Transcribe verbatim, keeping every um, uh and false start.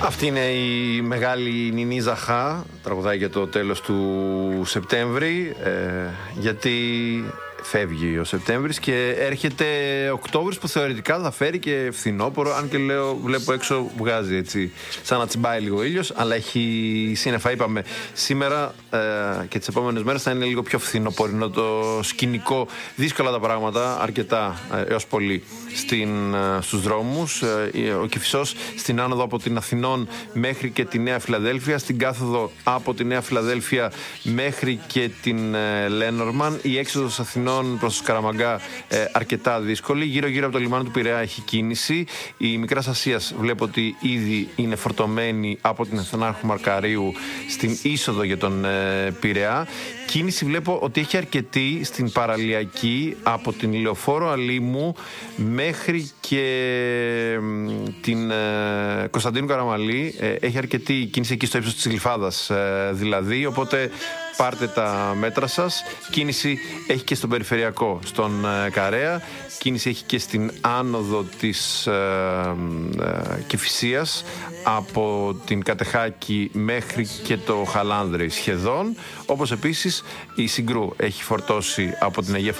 Αυτή είναι η μεγάλη Νινή Ζαχά, τραγουδάει για το τέλος του Σεπτέμβρη, ε, γιατί φεύγει ο Σεπτέμβρης και έρχεται Οκτώβρης που θεωρητικά θα φέρει και φθινόπωρο, αν και λέω, βλέπω έξω βγάζει έτσι σαν να τσιμπάει λίγο ήλιος, αλλά έχει σύννεφα. Είπαμε σήμερα ε, και τις επόμενες μέρες θα είναι λίγο πιο φθινοπορεινό το σκηνικό, δύσκολα τα πράγματα, αρκετά ε, έως πολύ στην, ε, στους δρόμους. Ε, ο Κηφισός στην άνοδο από την Αθηνών μέχρι και τη Νέα Φιλαδέλφια, στην κάθοδο από τη Νέα Φιλαδέλφια μέχρι και την ε, Λένορμαν, η έξοδος Αθηνών προς το Σκαραμαγκά ε, αρκετά δύσκολη. Γύρω-γύρω από το λιμάνι του Πειραιά έχει κίνηση. Η Μικράς Ασίας βλέπω ότι ήδη είναι φορτωμένη από την Αθηνάρχου Μαρκαρίου στην είσοδο για τον ε, Πειραιά. Κίνηση βλέπω ότι έχει αρκετή στην παραλιακή από την Λεωφόρο Αλήμου μέχρι και την ε, Κωνσταντίνου Καραμαλή. Ε, έχει αρκετή κίνηση εκεί στο ύψος της Γλυφάδας ε, δηλαδή, οπότε πάρτε τα μέτρα σας. Κίνηση έχει και στον περιφερειακό, στον ε, Καρέα. Κίνηση έχει και στην άνοδο της ε, ε, Κηφισίας από την Κατεχάκη μέχρι και το Χαλάνδρη σχεδόν. Όπως επίσης η Συγκρού έχει φορτώσει από την Αγία